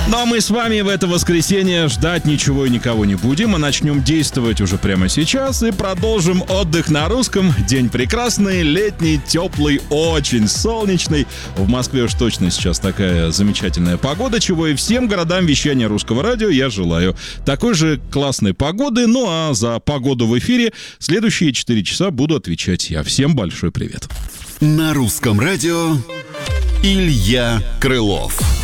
Ну а мы с вами в это воскресенье ждать ничего и никого не будем, а начнем действовать уже прямо сейчас и продолжим отдых на русском. День прекрасный, летний, теплый, очень солнечный. В Москве уж точно сейчас такая замечательная погода, чего и всем городам вещания Русского радио я желаю. Такой же классной погоды, ну а за погоду в эфире следующие 4 часа буду отвечать я. Всем большой привет. На Русском радио Илья Крылов.